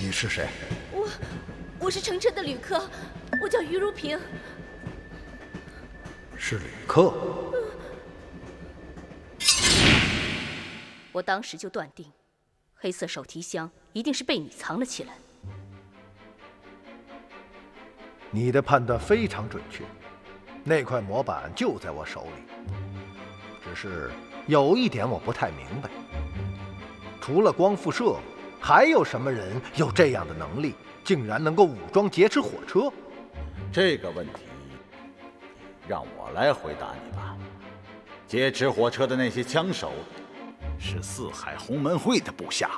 你是谁？ 我是乘车的旅客，我叫于如萍。 是旅客。 我当时就断定，黑色手提箱一定是被你藏了起来。 你的判断非常准确，那块模板就在我手里。只是有一点我不太明白，除了光复社，还有什么人有这样的能力，竟然能够武装劫持火车？ 这个问题让我来回答你吧。劫持火车的那些枪手是四海鸿门会的部下。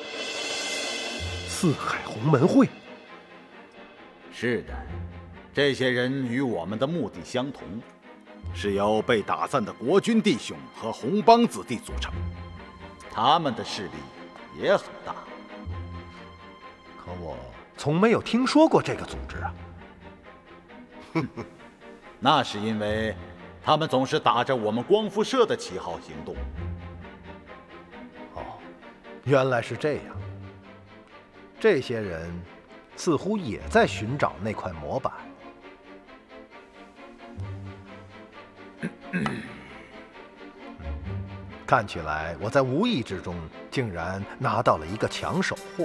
四海鸿门会？ 是的，这些人与我们的目的相同，是由被打散的国军弟兄和红帮子弟组成，他们的势力也很大。 可我从没有听说过这个组织啊。 那是因为他们总是打着我们光复社的旗号行动。 哦，原来是这样。这些人似乎也在寻找那块模板。看起来我在无意之中竟然拿到了一个抢手货。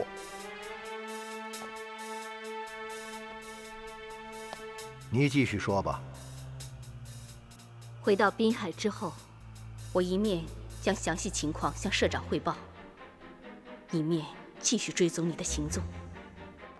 你继续说吧。 回到滨海之后，我一面将详细情况向社长汇报，一面继续追踪你的行踪。